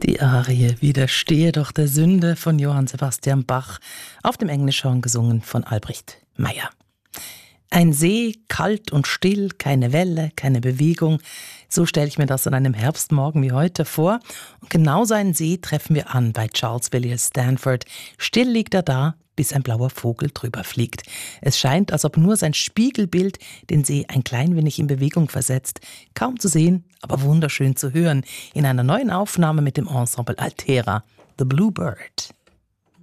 Die Arie Widerstehe doch der Sünde von Johann Sebastian Bach, auf dem Englischhorn gesungen von Albrecht Meyer. Ein See, kalt und still, keine Welle, keine Bewegung. So stelle ich mir das an einem Herbstmorgen wie heute vor. Und genau so einen See treffen wir an bei Charles Villiers Stanford. Still liegt er da, bis ein blauer Vogel drüber fliegt. Es scheint, als ob nur sein Spiegelbild den See ein klein wenig in Bewegung versetzt. Kaum zu sehen, aber wunderschön zu hören. In einer neuen Aufnahme mit dem Ensemble Altera, The Bluebird.